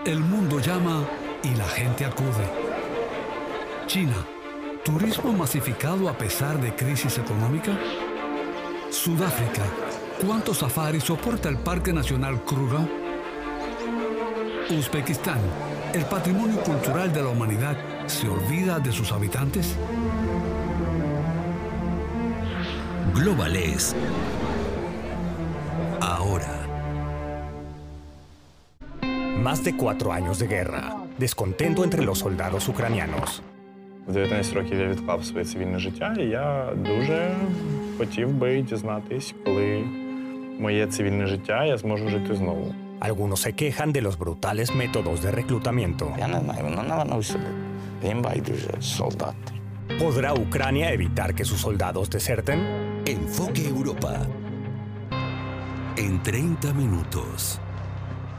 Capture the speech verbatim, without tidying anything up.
El mundo llama y la gente acude. China, turismo masificado a pesar de crisis económica. Sudáfrica, ¿cuántos safaris soporta el Parque Nacional Kruger? Uzbekistán, ¿el patrimonio cultural de la humanidad se olvida de sus habitantes? Global es ahora. Más de cuatro años de guerra, descontento entre los soldados ucranianos. В дев'ятнадцять років я відклав своє цивільне життя, і я дуже хотів би дізнатись, коли моє цивільне життя я зможу жити знову. Algunos se quejan de los brutales métodos de reclutamiento. Я не знаю, воно на війну всюди. Їм байдуже, солдати. ¿Podrá Ucrania evitar que sus soldados deserten? Enfoque Europa. En treinta minutos.